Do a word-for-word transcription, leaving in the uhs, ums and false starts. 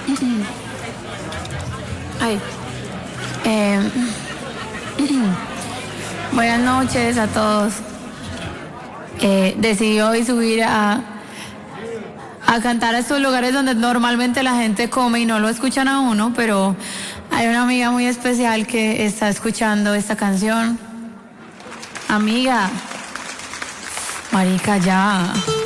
Ay. Eh, buenas noches a todos. Eh, decidí hoy subir a, a cantar a estos lugares donde normalmente la gente come y no lo escuchan a uno, pero hay una amiga muy especial que está escuchando esta canción. Amiga, marica, ya.